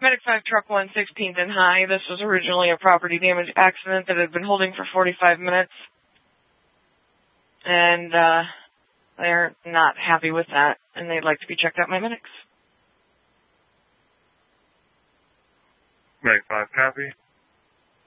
Medic 5 Truck 1, 16th and High. This was originally a property damage accident that had been holding for 45 minutes. And they're not happy with that, and they'd like to be checked out by medics. Medic 5, copy.